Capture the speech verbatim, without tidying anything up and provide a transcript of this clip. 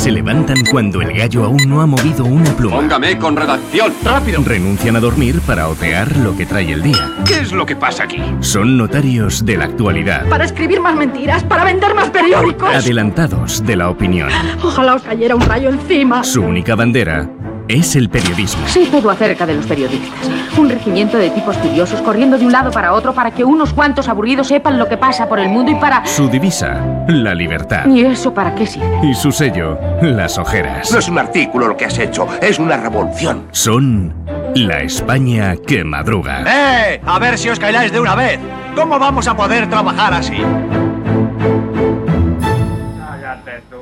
Se levantan cuando el gallo aún no ha movido una pluma. Póngame con redacción. ¡Rápido! Renuncian a dormir para otear lo que trae el día. ¿Qué es lo que pasa aquí? Son notarios de la actualidad. Para escribir más mentiras, para vender más periódicos. Adelantados de la opinión. Ojalá os cayera un rayo encima. Su única bandera es el periodismo. Sé todo acerca de los periodistas. Un regimiento de tipos curiosos corriendo de un lado para otro para que unos cuantos aburridos sepan lo que pasa por el mundo y para... Su divisa, la libertad. ¿Y eso para qué sirve? Y su sello, las ojeras. No es un artículo lo que has hecho, es una revolución. Son la España que madruga. ¡Eh! A ver si os calláis de una vez. ¿Cómo vamos a poder trabajar así? Cállate tú.